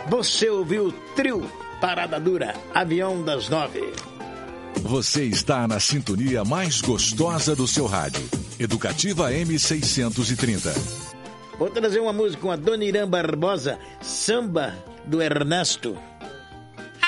Você ouviu o trio Parada Dura, Avião das 9. Você está na sintonia mais gostosa do seu rádio. Educativa M630. Vou trazer uma música com a Dona Irã Barbosa, Samba do Ernesto.